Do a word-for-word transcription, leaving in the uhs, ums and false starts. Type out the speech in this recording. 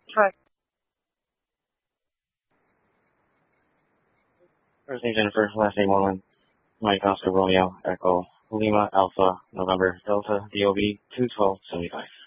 Hi. First name Jennifer, last name Warren. Mike Oscar Romeo Echo Lima Alpha November Delta D O B two twelve seventy five.